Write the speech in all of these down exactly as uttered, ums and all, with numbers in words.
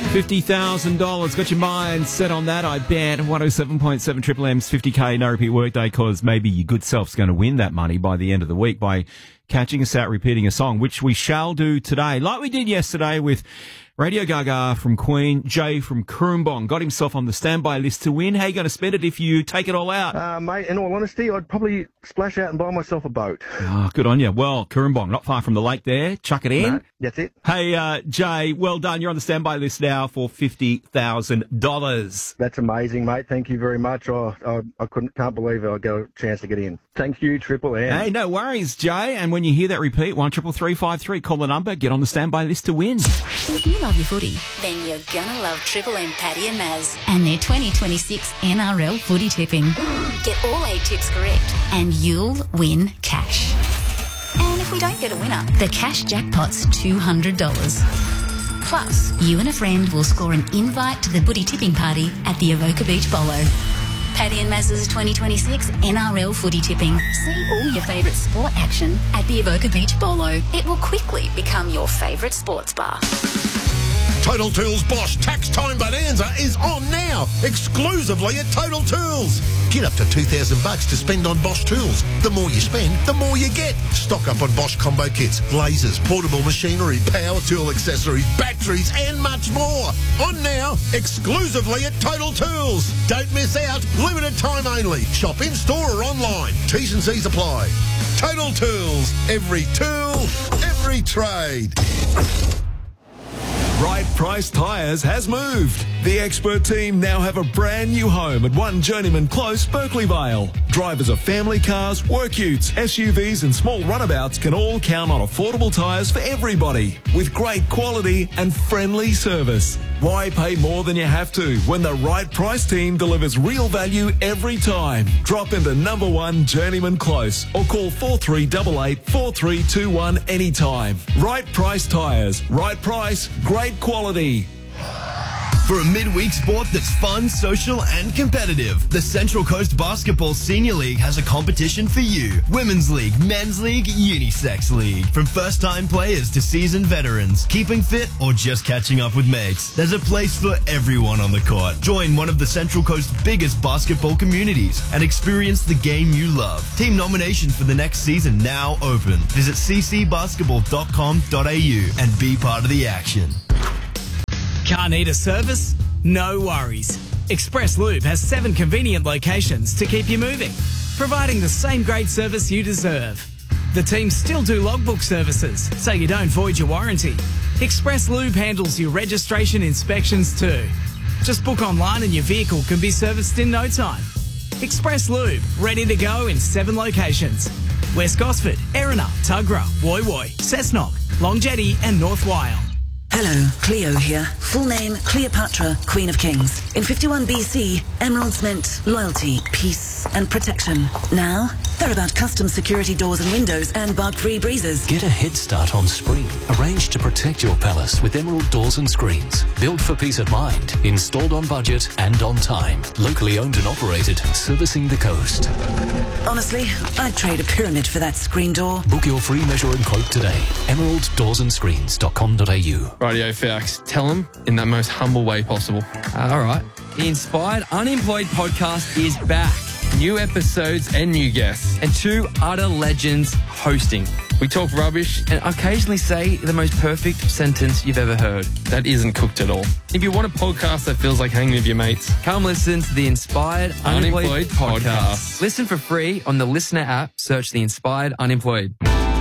fifty thousand dollars. Got your mind set on that, I bet. one oh seven point seven Triple M's fifty K no repeat workday, because maybe your good self's going to win that money by the end of the week by catching us out repeating a song, which we shall do today, like we did yesterday with Radio Gaga from Queen, Jay from Cooranbong. Got himself on the standby list to win. How are you going to spend it if you take it all out? Uh, mate, in all honesty, I'd probably splash out and buy myself a boat. Oh, good on you. Well, Cooranbong, not far from the lake there. Chuck it in. No, that's it. Hey, uh, Jay, well done. You're on the standby list now for fifty thousand dollars. That's amazing, mate. Thank you very much. Oh, I, I couldn't, can't believe I got a chance to get in. Thank you, Triple M. Hey, no worries, Jay. And when you hear that repeat, one triple three five three, call the number, get on the standby list to win. If you love your footy, then you're gonna love Triple M Paddy and Maz and their twenty twenty-six N R L footy tipping. Get all eight tips correct and you'll win cash. And if we don't get a winner, the cash jackpot's two hundred dollars. Plus, you and a friend will score an invite to the footy tipping party at the Avoca Beach Bolo. Paddy and Maz's twenty twenty-six N R L footy tipping. See all your favourite sport action at the Avoca Beach Bolo. It will quickly become your favourite sports bar. Total Tools Bosch Tax Time Bonanza is on now, exclusively at Total Tools. Get up to two thousand bucks to spend on Bosch tools. The more you spend, the more you get. Stock up on Bosch combo kits, lasers, portable machinery, power tool accessories, batteries, and much more. On now, exclusively at Total Tools. Don't miss out. Limited time only. Shop in store or online. T's and C's apply. Total Tools. Every tool, every trade. Right Price Tyres has moved. The expert team now have a brand new home at one Journeyman Close, Berkeley Vale. Drivers of family cars, work utes, S U Vs and small runabouts can all count on affordable tyres for everybody with great quality and friendly service. Why pay more than you have to when the Right Price team delivers real value every time? Drop into number one Journeyman Close or call four three eight eight, four three two one anytime. Right Price Tyres. Right price, great quality. For a midweek sport that's fun, social and competitive, the Central Coast Basketball Senior League has a competition for you. Women's League, Men's League, Unisex League. From first-time players to seasoned veterans, keeping fit or just catching up with mates. There's a place for everyone on the court. Join one of the Central Coast's biggest basketball communities and experience the game you love. Team nomination for the next season now open. Visit c c basketball dot com dot a u and be part of the action. Car need a service? No worries. Express Lube has seven convenient locations to keep you moving, providing the same great service you deserve. The team still do logbook services, so you don't void your warranty. Express Lube handles your registration inspections too. Just book online and your vehicle can be serviced in no time. Express Lube, ready to go in seven locations. West Gosford, Erina, Tuggerah, Woy Woy, Cessnock, Long Jetty and North Wyong. Hello, Cleo here. Full name, Cleopatra, Queen of Kings. In fifty-one B C, emeralds meant loyalty, peace and protection. Now, they're about custom security doors and windows and bug-free breezes. Get a head start on spring. Arrange to protect your palace with Emerald Doors and Screens. Built for peace of mind. Installed on budget and on time. Locally owned and operated. Servicing the coast. Honestly, I'd trade a pyramid for that screen door. Book your free measure and quote today. emerald doors and screens dot com dot a u. Radio Fax, tell them in that most humble way possible. Uh, all right. The Inspired Unemployed podcast is back. New episodes and new guests. And two utter legends hosting. We talk rubbish and occasionally say the most perfect sentence you've ever heard. That isn't cooked at all. If you want a podcast that feels like hanging with your mates, come listen to the Inspired Unemployed, Unemployed podcast. podcast. Listen for free on the Listener app. Search the Inspired Unemployed.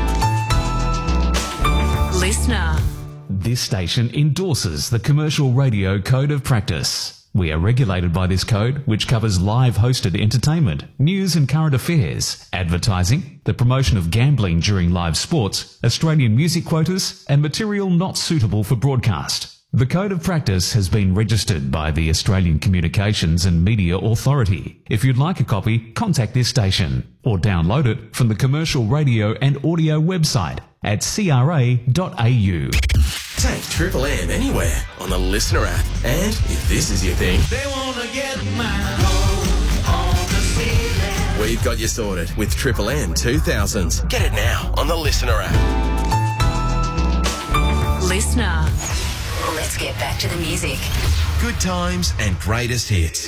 Listener. This station endorses the Commercial Radio Code of Practice. We are regulated by this code, which covers live hosted entertainment, news and current affairs, advertising, the promotion of gambling during live sports, Australian music quotas, and material not suitable for broadcast. The Code of Practice has been registered by the Australian Communications and Media Authority. If you'd like a copy, contact this station or download it from the Commercial Radio and Audio website at c r a dot a u. Take Triple M anywhere on the Listener app. And if this is your thing, they wanna get my gold on the ceiling. We've got you sorted with Triple M two thousands. Get it now on the Listener app. Listener. Let's get back to the music. Good times and greatest hits.